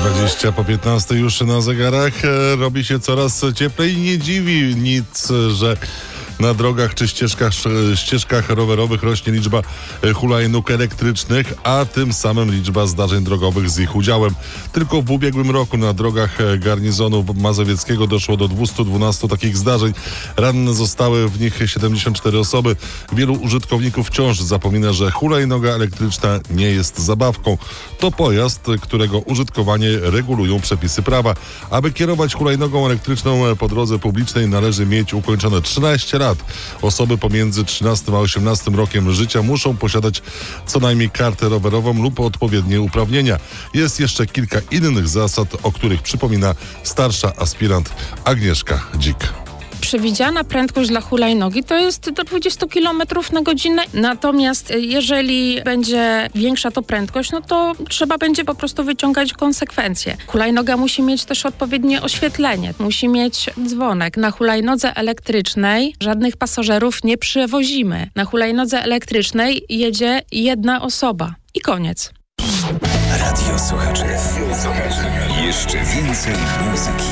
20 po 15 już na zegarach. Robi się coraz cieplej i nie dziwi nic, że na drogach czy ścieżkach rowerowych rośnie liczba hulajnóg elektrycznych, a tym samym liczba zdarzeń drogowych z ich udziałem. Tylko w ubiegłym roku na drogach garnizonu mazowieckiego doszło do 212 takich zdarzeń. Ranne zostały w nich 74 osoby. Wielu użytkowników wciąż zapomina, że hulajnoga elektryczna nie jest zabawką. To pojazd, którego użytkowanie regulują przepisy prawa. Aby kierować hulajnogą elektryczną po drodze publicznej, należy mieć ukończone 13 lat. Osoby pomiędzy 13 a 18 rokiem życia muszą posiadać co najmniej kartę rowerową lub odpowiednie uprawnienia. Jest jeszcze kilka innych zasad, o których przypomina starsza aspirant Agnieszka Dzik. Przewidziana prędkość dla hulajnogi to jest do 20 km na godzinę. Natomiast jeżeli będzie większa to prędkość, no to trzeba będzie po prostu wyciągać konsekwencje. Hulajnoga musi mieć też odpowiednie oświetlenie, musi mieć dzwonek. Na hulajnodze elektrycznej żadnych pasażerów nie przewozimy. Na hulajnodze elektrycznej jedzie jedna osoba i koniec. Radio Słuchaczy. Jeszcze więcej muzyki.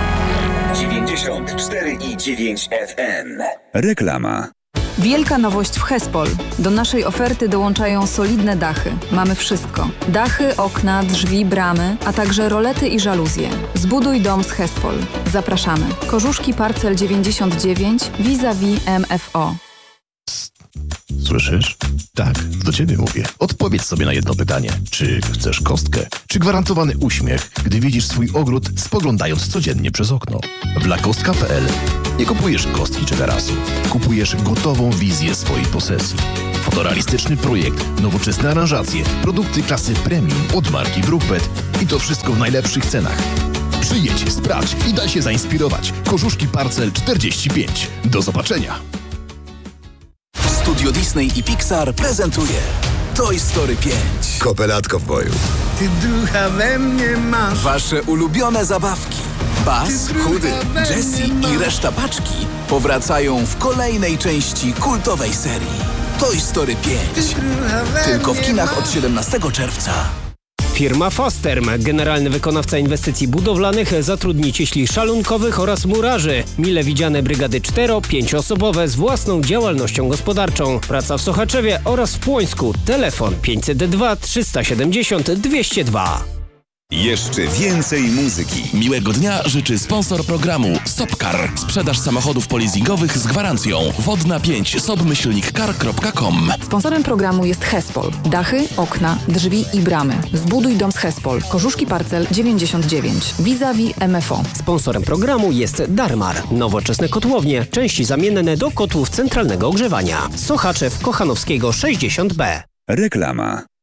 94,9 FM. Reklama. Wielka nowość w Hespol. Do naszej oferty dołączają solidne dachy. Mamy wszystko. Dachy, okna, drzwi, bramy, a także rolety i żaluzje. Zbuduj dom z Hespol. Zapraszamy. Korzuszki Parcel 99 vis-a-vis MFO. Słyszysz? Tak, do ciebie mówię. Odpowiedz sobie na jedno pytanie. Czy chcesz kostkę? Czy gwarantowany uśmiech, gdy widzisz swój ogród, spoglądając codziennie przez okno? W lakostka.pl nie kupujesz kostki czy tarasu. Kupujesz gotową wizję swojej posesji. Fotorealistyczny projekt, nowoczesne aranżacje, produkty klasy premium od marki Brookbet i to wszystko w najlepszych cenach. Przyjedź, sprawdź i daj się zainspirować. Korzuszki Parcel 45. Do zobaczenia. Studio Disney i Pixar prezentuje Toy Story 5. Kopelatko w boju. Ty drucha we mnie masz. Wasze ulubione zabawki Buzz, Chudy, Jessie i reszta paczki powracają w kolejnej części kultowej serii Toy Story 5. Tylko w kinach od 17 czerwca. Firma Fasterm, generalny wykonawca inwestycji budowlanych, zatrudni cieśli szalunkowych oraz murarzy. Mile widziane brygady 4-5-osobowe z własną działalnością gospodarczą. Praca w Sochaczewie oraz w Płońsku. Telefon 502 370 202. Jeszcze więcej muzyki. Miłego dnia życzy sponsor programu Stopcar. Sprzedaż samochodów polizingowych z gwarancją. Wodna 5 stop-car.com. Sponsorem programu jest Hespol. Dachy, okna, drzwi i bramy. Zbuduj dom z Hespol. Korzuszki Parcel 99 vis-a-vis MFO. Sponsorem programu jest Darmar. Nowoczesne kotłownie. Części zamienne do kotłów centralnego ogrzewania. Sochaczew Kochanowskiego 60B. Reklama.